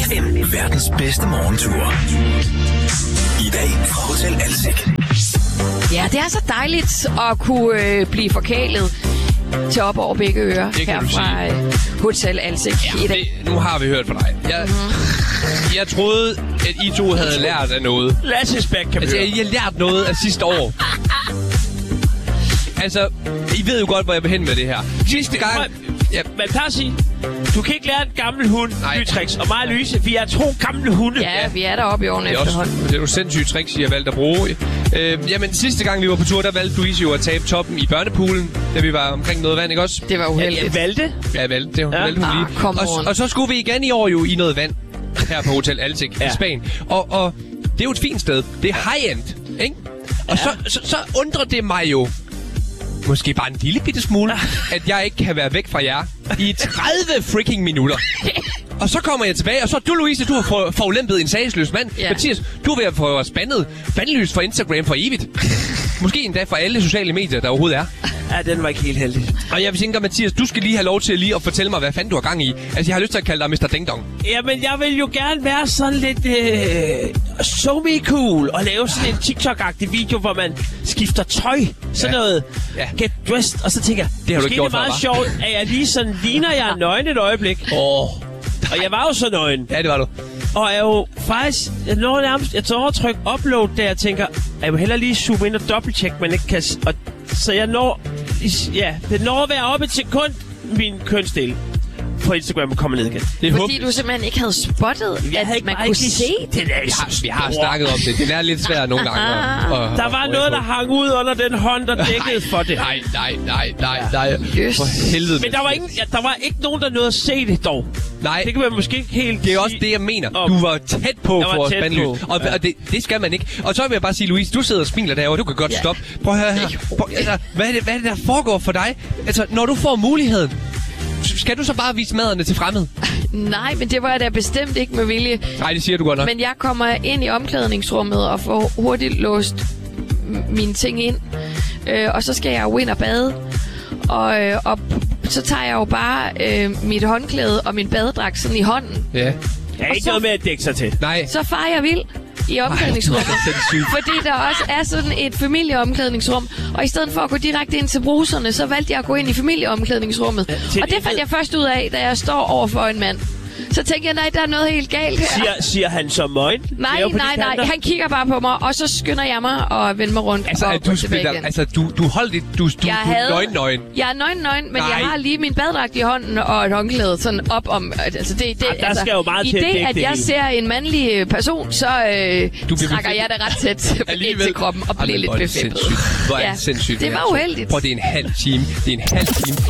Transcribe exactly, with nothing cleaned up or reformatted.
F M. Verdens bedste morgentur. I dag fra Hotel Alsik. Ja, det er så dejligt at kunne øh, blive forkælet til op over begge ører her fra øh, Hotel Alsik ja, i dag. Det, nu har vi hørt fra dig. Jeg, mm-hmm. jeg troede, at I to havde lært af noget. Lasses back, kan vi altså, høre. I har lært noget af sidste år. Altså, I ved jo godt, hvor jeg vil hen med det her. Sidste gang... Ja. Man plejer at sige, du kan ikke lære en gammel hund nye tricks. Og mig og Louise, vi er to gamle hunde. Ja, ja. Vi er deroppe i årene efterhånden. Det er jo sindssyge tricks, I har valgt at bruge. Øh, jamen, sidste gang vi var på tur, der valgte Louise jo at tabe toppen i børnepoolen, da vi var omkring noget vand, ikke også? Det var uheldigt. Ja, jeg valgte. Ja, jeg valgte. Det var, ja. valgte hun lige. Ah, og, og så skulle vi igen i år jo i noget vand her på Hotel Alsik ja. i Spanien. Og, og det er jo et fint sted. Det er high-end, ikke? Og ja. så, så, så undrer det mig jo, måske bare en lille bitte smule, at jeg ikke kan være væk fra jer i tredive freaking minutter. Og så kommer jeg tilbage, og så du, Louise, du har for, forulæmpet en sagsløs mand. Yeah. Mathias, du er ved at få spandet bandlyst for Instagram for evigt. Måske endda for alle sociale medier, der overhovedet er. Ja, den var ikke helt heldig. Og jeg vil tænke, Mathias, du skal lige have lov til lige at fortælle mig, hvad fanden du har gang i. Altså, jeg har lyst til at kalde dig mister Ding Dong. Jamen, jeg vil jo gerne være sådan lidt øh, so me cool og lave sådan en TikTok-agtig video, hvor man skifter tøj. Sådan ja. noget ja. get dressed. Og så tænker jeg, det har du ikke gjort det er meget før, sjovt, at jeg lige sådan ligner jeg nøgen et øjeblik. Åh. Oh. Og jeg var jo så nøgen. Ja, det var du. Og jeg jo faktisk, jeg når nærmest, jeg tror at trykke upload, der jeg tænker, jeg vil hellere lige zoome ind og dobbelttjekke, man ikke kan... Og, så jeg når, ja, det når at være oppe et sekund, min kønsdel på Instagram kommer ned igen. Det er fordi du simpelthen ikke havde spottet, jeg at havde man kunne se det. Vi har, vi har snakket om det. Det er lidt svært nogle gange. Og, og, der var og, noget, der hang ud under den hånd, der dækkede for det. Nej, nej, nej, nej, nej. Yes. For helvede. Men der var, ingen, ja, der var ikke nogen, der nåede at se det dog. Nej. Det kan man måske ikke helt Det er også det, jeg mener. Du var tæt på for at spænde løs. Og, ja. og det, det skal man ikke. Og så vil jeg bare sige, Louise, du sidder og smiler derovre. Du kan godt ja. stoppe. Prøv at høre her. Prøv, altså, hvad, er det, hvad er det, der foregår for dig? Altså, når du får muligheden, skal du så bare vise maderne til fremmed? Nej, men det var jeg da bestemt ikke med vilje. Nej, det siger du godt nok. Men jeg kommer ind i omklædningsrummet og får hurtigt låst mine ting ind. Øh, og så skal jeg jo ind og bade. Og, øh, og så tager jeg jo bare øh, mit håndklæde og min badedragt sådan i hånden. Ja. Jeg er ikke så, noget med at dække sig til. Nej. Så farer jeg vild i omklædningsrummet. Ej, fordi der også er sådan et familieomklædningsrum. Og i stedet for at gå direkte ind til bruserne, så valgte jeg at gå ind i familieomklædningsrummet. Ja, og det fandt jeg først ud af, da jeg står over for en mand. Så tænkte jeg, nej, der er noget helt galt her. Siger, siger han så møgen? Nej, nej, nej. Han kigger bare på mig, og så skynder jeg mig og vender mig rundt altså, og går tilbage igen. Altså, du, du holdt det, du, du, du er nøgen-nøgen. Jeg er nøgen-nøgen, men nej. jeg har lige min badedragt i hånden og et håndklæde sådan op om... Altså, det, det, ja, der altså, skal jo meget i til det, at, at jeg det ser en mandlig person, så øh, trækker jeg det ret tæt ind til kroppen og bliver lidt befippet. Hvor er det sindssygt. Det var uheldigt. Prøv, det er en halv time. Det er en halv time.